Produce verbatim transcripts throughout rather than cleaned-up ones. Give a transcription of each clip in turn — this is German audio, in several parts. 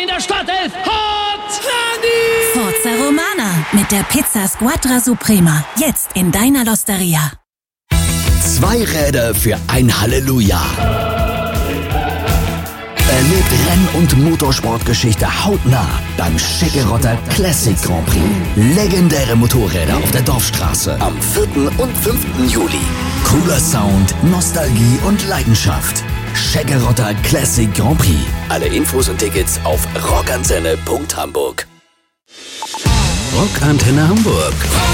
in der Startelf. Hat Nani! Forza Romana mit der Pizza Squadra Suprema. Jetzt in deiner Losteria. Zwei Räder für ein Halleluja. Erlebt Renn- und Motorsportgeschichte hautnah beim Schickerotter Classic Grand Prix. Legendäre Motorräder auf der Dorfstraße am vierten und fünften Juli. Cooler Sound, Nostalgie und Leidenschaft. Schickerotter Classic Grand Prix. Alle Infos und Tickets auf rockantenne punkt hamburg. Rockantenne Hamburg.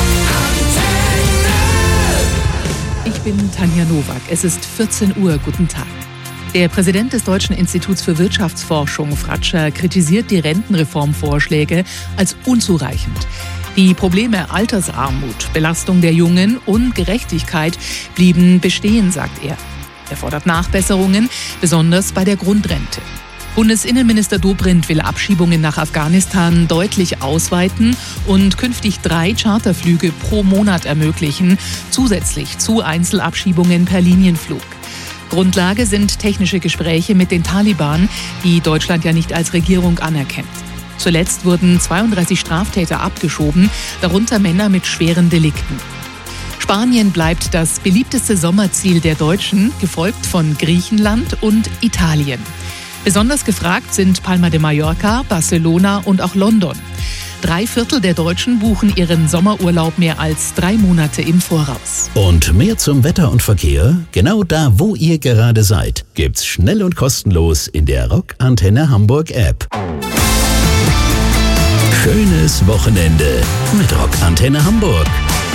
Ich bin Tanja Nowak. Es ist vierzehn Uhr. Guten Tag. Der Präsident des Deutschen Instituts für Wirtschaftsforschung, Fratscher, kritisiert die Rentenreformvorschläge als unzureichend. Die Probleme Altersarmut, Belastung der Jungen und Gerechtigkeit blieben bestehen, sagt er. Er fordert Nachbesserungen, besonders bei der Grundrente. Bundesinnenminister Dobrindt will Abschiebungen nach Afghanistan deutlich ausweiten und künftig drei Charterflüge pro Monat ermöglichen, zusätzlich zu Einzelabschiebungen per Linienflug. Grundlage sind technische Gespräche mit den Taliban, die Deutschland ja nicht als Regierung anerkennt. Zuletzt wurden zweiunddreißig Straftäter abgeschoben, darunter Männer mit schweren Delikten. Spanien bleibt das beliebteste Sommerziel der Deutschen, gefolgt von Griechenland und Italien. Besonders gefragt sind Palma de Mallorca, Barcelona und auch London. Drei Viertel der Deutschen buchen ihren Sommerurlaub mehr als drei Monate im Voraus. Und mehr zum Wetter und Verkehr? Genau da, wo ihr gerade seid, gibt's schnell und kostenlos in der Rockantenne Hamburg App. Schönes Wochenende mit Rockantenne Hamburg.